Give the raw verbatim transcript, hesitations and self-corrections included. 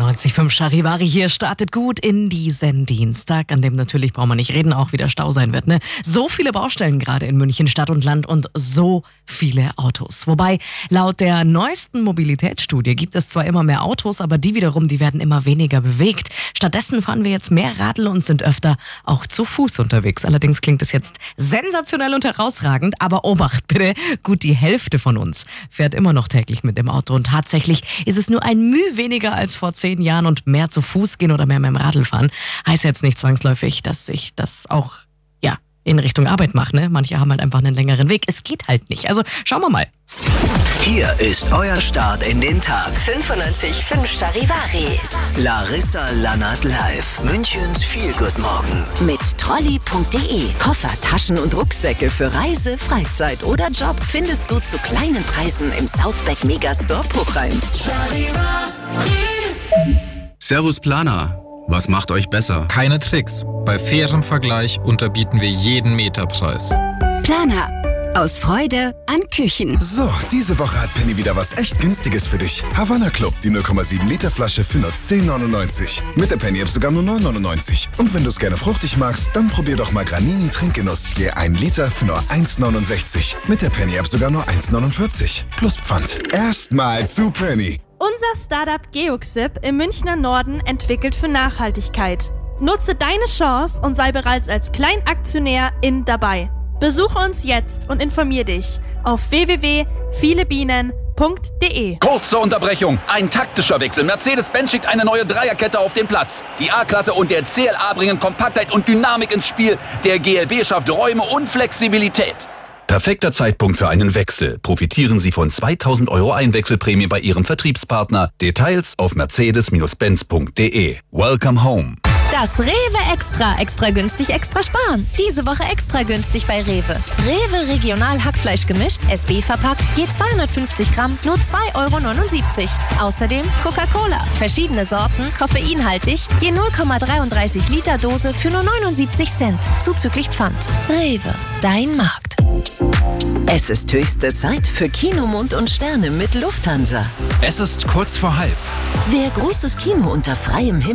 neunzig Komma fünf Charivari hier startet gut in diesen Dienstag, an dem natürlich, brauchen wir nicht reden, auch wieder Stau sein wird. Ne? So viele Baustellen gerade in München, Stadt und Land und so viele Autos. Wobei laut der neuesten Mobilitätsstudie gibt es zwar immer mehr Autos, aber die wiederum, die werden immer weniger bewegt. Stattdessen fahren wir jetzt mehr Radl und sind öfter auch zu Fuß unterwegs. Allerdings klingt es jetzt sensationell und herausragend, aber Obacht bitte, gut die Hälfte von uns fährt immer noch täglich mit dem Auto und tatsächlich ist es nur ein Mühe weniger als vor zehn Jahren und mehr zu Fuß gehen oder mehr mit dem Radl fahren. Heißt jetzt nicht zwangsläufig, dass ich das auch ja in Richtung Arbeit mache. Ne? Manche haben halt einfach einen längeren Weg. Es geht halt nicht. Also schauen wir mal. Hier ist euer Start in den Tag. fünfundneunzig Komma fünf Charivari. Larissa Lannert live. Münchens Feel-Good-Morgen. Mit Trolley punkt de. Koffer, Taschen und Rucksäcke für Reise, Freizeit oder Job findest du zu kleinen Preisen im Southback Megastore Puchheim. Servus Planer. Was macht euch besser? Keine Tricks. Bei fairem Vergleich unterbieten wir jeden Meterpreis. Planer. Aus Freude an Küchen. So, diese Woche hat Penny wieder was echt Günstiges für dich. Havanna Club, die null Komma sieben Liter Flasche für nur zehn neunundneunzig. Mit der Penny-App sogar nur neun neunundneunzig. Und wenn du es gerne fruchtig magst, dann probier doch mal Granini Trinkgenuss. Je ein Liter für nur eins neunundsechzig. Mit der Penny-App sogar nur eins neunundvierzig. Plus Pfand. Erstmal zu Penny. Unser Startup Geoxip im Münchner Norden entwickelt für Nachhaltigkeit. Nutze deine Chance und sei bereits als Kleinaktionär in dabei. Besuche uns jetzt und informier dich auf w w w punkt vielebienen punkt de. Kurze Unterbrechung. Ein taktischer Wechsel. Mercedes-Benz schickt eine neue Dreierkette auf den Platz. Die A-Klasse und der C L A bringen Kompaktheit und Dynamik ins Spiel. Der G L B schafft Räume und Flexibilität. Perfekter Zeitpunkt für einen Wechsel. Profitieren Sie von zweitausend Euro Einwechselprämie bei Ihrem Vertriebspartner. Details auf mercedes Benz punkt de. Welcome home. Das Rewe Extra. Extra günstig, extra sparen. Diese Woche extra günstig bei Rewe. Rewe Regional Hackfleisch gemischt, S B verpackt, je zweihundertfünfzig Gramm, nur zwei Euro neunundsiebzig. Außerdem Coca-Cola. Verschiedene Sorten, koffeinhaltig, je null Komma dreiunddreißig Liter Dose für nur neunundsiebzig Cent. Zuzüglich Pfand. Rewe, dein Markt. Es ist höchste Zeit für Kino, Mond und Sterne mit Lufthansa. Es ist kurz vor halb. Wer großes Kino unter freiem Himmel